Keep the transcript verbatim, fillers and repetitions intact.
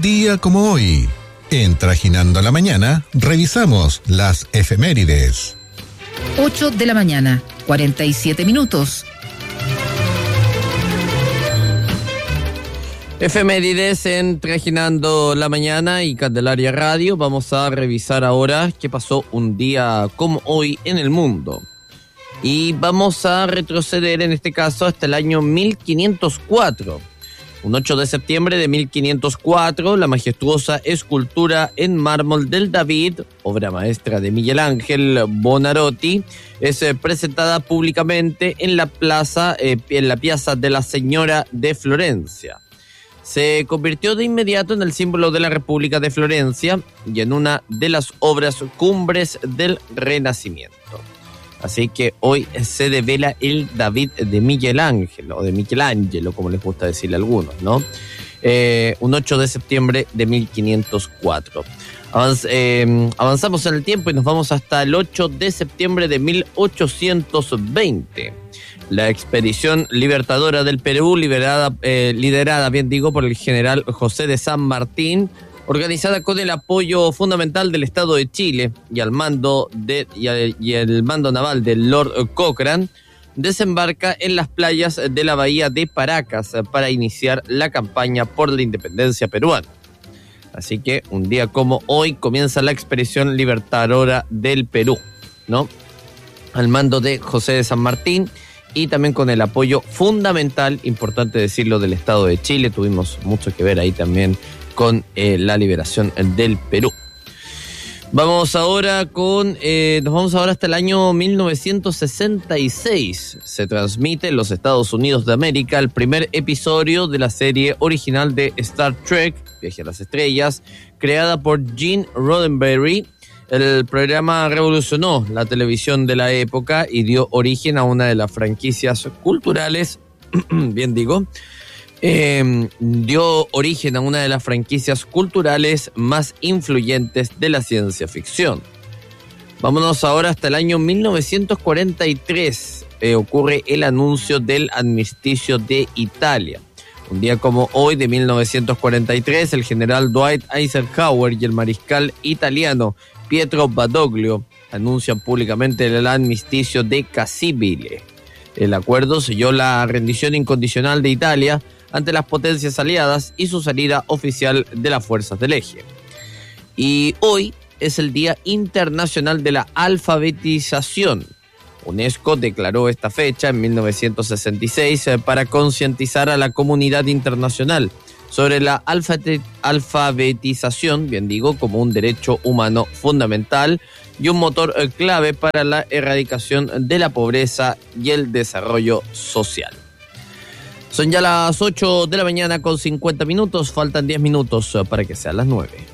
Día como hoy, en Trajinando la Mañana, revisamos las efemérides. ocho de la mañana, cuarenta y siete minutos. Efemérides en Trajinando la Mañana y Candelaria Radio. Vamos a revisar ahora qué pasó un día como hoy en el mundo. Y vamos a retroceder en este caso hasta el año mil quinientos cuatro. Un ocho de septiembre de mil quinientos cuatro, la majestuosa escultura en mármol del David, obra maestra de Miguel Ángel Buonarroti, es eh, presentada públicamente en la plaza, eh, en la Piazza de la Señora de Florencia. Se convirtió de inmediato en el símbolo de la República de Florencia y en una de las obras cumbres del Renacimiento. Así que hoy se devela el David de Miguel Ángel, o de Michelangelo, como les gusta decirle a algunos, ¿no? Eh, un ocho de septiembre de mil quinientos cuatro. Avanz, eh, avanzamos en el tiempo y nos vamos hasta el ocho de septiembre de mil ochocientos veinte. La expedición libertadora del Perú, liberada, eh, liderada, bien digo, por el general José de San Martín, organizada con el apoyo fundamental del Estado de Chile y al mando de y, al, y el mando naval del Lord Cochrane, desembarca en las playas de la bahía de Paracas para iniciar la campaña por la independencia peruana. Así que un día como hoy comienza la expedición libertadora del Perú, ¿no? Al mando de José de San Martín y también con el apoyo fundamental, importante decirlo, del Estado de Chile. Tuvimos mucho que ver ahí también con eh, la liberación del Perú. Vamos ahora con, eh, nos vamos ahora hasta el año mil novecientos sesenta y seis. Se transmite en los Estados Unidos de América el primer episodio de la serie original de Star Trek, Viaje a las Estrellas, creada por Gene Roddenberry. El programa revolucionó la televisión de la época y dio origen a una de las franquicias culturales, bien digo, Eh, dio origen a una de las franquicias culturales más influyentes de la ciencia ficción. Vámonos ahora hasta el año mil novecientos cuarenta y tres. Eh, ocurre el anuncio del armisticio de Italia. Un día como hoy de mil novecientos cuarenta y tres, el general Dwight Eisenhower y el mariscal italiano Pietro Badoglio anuncian públicamente el armisticio de Cassibile. El acuerdo selló la rendición incondicional de Italia ante las potencias aliadas y su salida oficial de las fuerzas del eje. Y hoy es el Día Internacional de la Alfabetización. UNESCO declaró esta fecha en mil novecientos sesenta y seis para concientizar a la comunidad internacional sobre la alfabetización, bien digo, como un derecho humano fundamental y un motor clave para la erradicación de la pobreza y el desarrollo social. Son ya las ocho de la mañana con cincuenta minutos, faltan diez minutos para que sean las nueve.